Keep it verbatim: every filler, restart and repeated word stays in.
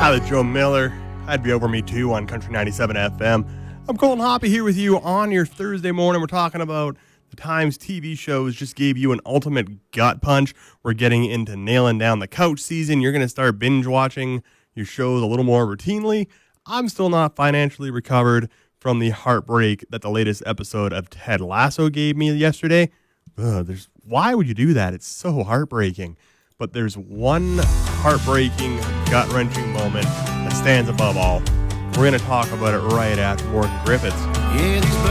Pilot Joe Miller. I'd be over me too on Country ninety-seven F M. I'm Colton Hoppy here with you on your Thursday morning. We're talking about the times T V shows just gave you an ultimate gut punch. We're getting into nailing down the couch season. You're going to start binge watching your shows a little more routinely. I'm still not financially recovered from the heartbreak that the latest episode of Ted Lasso gave me yesterday. Ugh, there's why would you do that? It's so heartbreaking. But there's one heartbreaking, gut-wrenching moment that stands above all. We're going to talk about it right after Morgan Griffiths. Yeah, these